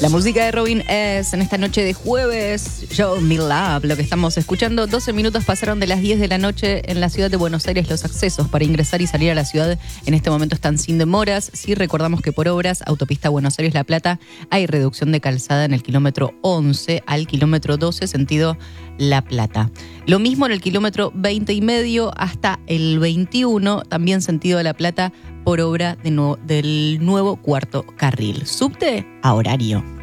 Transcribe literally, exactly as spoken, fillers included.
La música de Robin S. en esta noche de jueves, Show Me Love, lo que estamos escuchando. doce minutos pasaron de las diez de la noche en la ciudad de Buenos Aires. Los accesos para ingresar y salir a la ciudad en este momento están sin demoras. Sí, recordamos que por obras, autopista Buenos Aires-La Plata, hay reducción de calzada en el kilómetro once al kilómetro doce, sentido La Plata. Lo mismo en el kilómetro veinte y medio hasta el veintiuno, también sentido La Plata, por obra de nuevo, del nuevo cuarto carril. Subte a horario.